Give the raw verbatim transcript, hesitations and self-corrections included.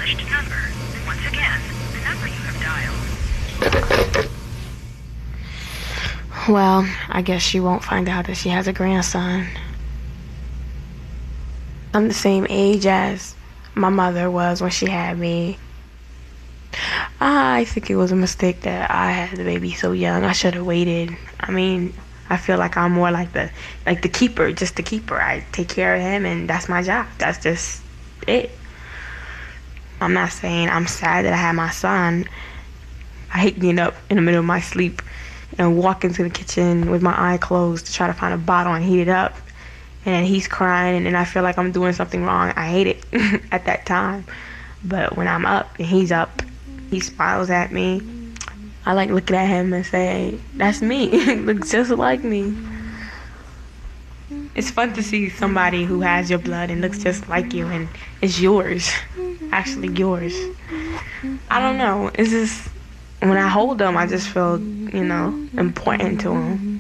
published number. Once again, the number you have dialed. Well, I guess she won't find out that she has a grandson. I'm the same age as my mother was when she had me. I think it was a mistake that I had the baby so young. I should have waited. I mean, I feel like I'm more like the like the keeper, just the keeper. I take care of him, and that's my job. That's just it. I'm not saying I'm sad that I had my son. I hate getting up in the middle of my sleep and walk into the kitchen with my eye closed to try to find a bottle and heat it up. And then he's crying, and then I feel like I'm doing something wrong. I hate it at that time. But when I'm up and he's up, he smiles at me. I like looking at him and say, that's me. Looks just like me. It's fun to see somebody who has your blood and looks just like you and is yours. Actually yours. I don't know. It's just, when I hold him, I just feel, you know, important to him.